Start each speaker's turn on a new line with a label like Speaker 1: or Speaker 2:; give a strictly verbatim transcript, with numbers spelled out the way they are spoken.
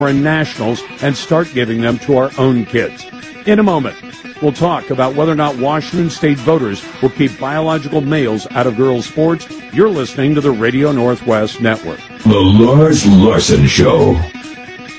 Speaker 1: in nationals and start giving them to our own kids. In a moment, we'll talk about whether or not Washington State voters will keep biological males out of girls' sports. You're listening to the Radio Northwest Network.
Speaker 2: The Lars Larson Show.